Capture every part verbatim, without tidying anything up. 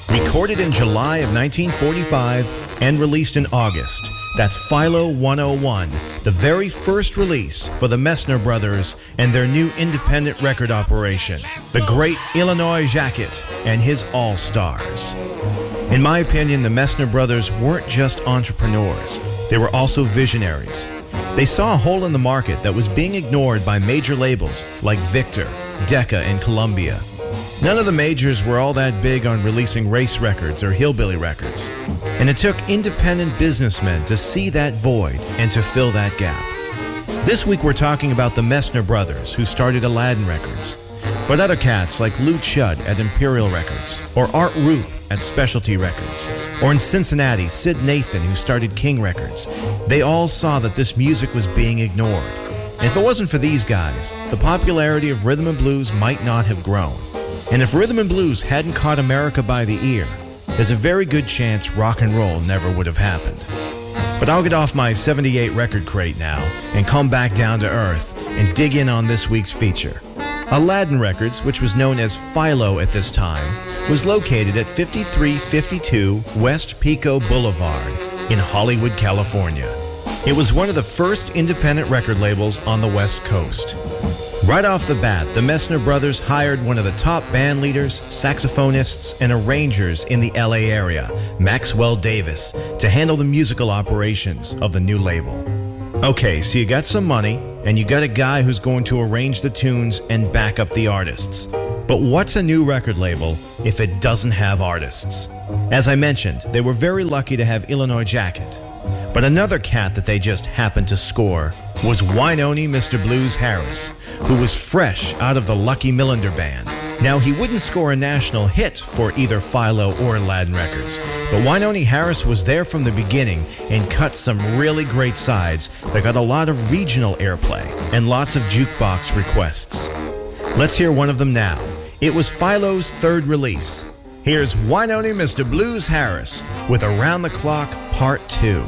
Recorded in July of nineteen forty-five and released in August. That's Philo one oh one, the very first release for the Messner Brothers and their new independent record operation, the great Illinois Jacquet and his All-Stars. In my opinion, the Messner Brothers weren't just entrepreneurs. They were also visionaries. They saw a hole in the market that was being ignored by major labels like Victor, Decca, and Columbia. None of the majors were all that big on releasing race records or hillbilly records. And it took independent businessmen to see that void and to fill that gap. This week we're talking about the Messner Brothers, who started Aladdin Records. But other cats like Lou Chudd at Imperial Records, or Art Roop at Specialty Records, or in Cincinnati, Sid Nathan, who started King Records, they all saw that this music was being ignored. And if it wasn't for these guys, the popularity of rhythm and blues might not have grown. And if rhythm and blues hadn't caught America by the ear, there's a very good chance rock and roll never would have happened. But I'll get off my seventy-eight record crate now and come back down to earth and dig in on this week's feature. Aladdin Records, which was known as Philo at this time, was located at fifty-three fifty-two West Pico Boulevard in Hollywood, California. It was one of the first independent record labels on the West Coast. Right off the bat, the Messner Brothers hired one of the top band leaders, saxophonists, and arrangers in the L A area, Maxwell Davis, to handle the musical operations of the new label. Okay, so you got some money, and you got a guy who's going to arrange the tunes and back up the artists. But what's a new record label if it doesn't have artists? As I mentioned, they were very lucky to have Illinois Jacquet. But another cat that they just happened to score was Wynonie Mister Blues Harris, who was fresh out of the Lucky Millinder Band. Now, he wouldn't score a national hit for either Philo or Aladdin Records, but Wynonie Harris was there from the beginning and cut some really great sides that got a lot of regional airplay and lots of jukebox requests. Let's hear one of them now. It was Philo's third release. Here's Wynonie Mister Blues Harris with Around the Clock Part two.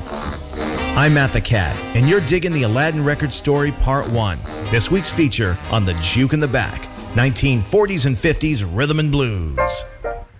I'm Matt the Cat, and you're digging the Aladdin Record Story Part one, this week's feature on the Juke in the Back, nineteen forties and fifties Rhythm and Blues.